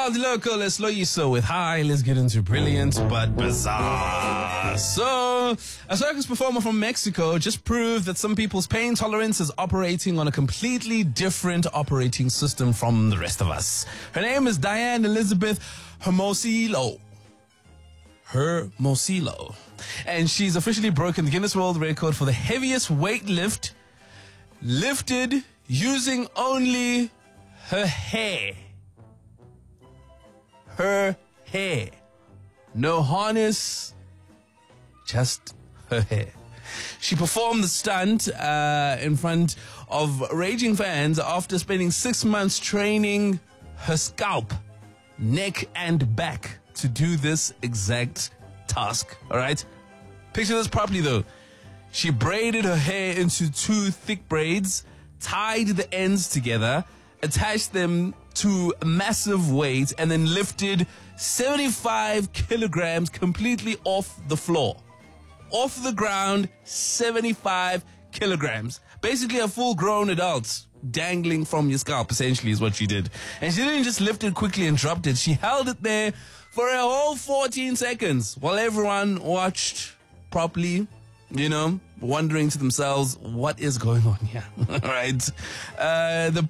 Wild Local is Loyiso with Hi. Let's get into brilliant but bizarre. So, a circus performer from Mexico just proved that some people's pain tolerance is operating on a completely different operating system from the rest of us. Her name is Diane Elizabeth Hermosillo. And she's officially broken the Guinness World Record for the heaviest weight lift lifted using only her hair. Her hair. No harness, just her hair. She performed the stunt in front of raging fans after spending 6 months training her scalp, neck, and back to do this exact task. All right? Picture this properly, though. She braided her hair into 2 thick braids, tied the ends together, attached them to a massive weight, and then lifted 75 kilograms completely off the floor. Off the ground, 75 kilograms. Basically a full-grown adult dangling from your scalp, essentially, is what she did. And she didn't just lift it quickly and dropped it. She held it there for a whole 14 seconds while everyone watched properly, wondering to themselves, what is going on here? All right. The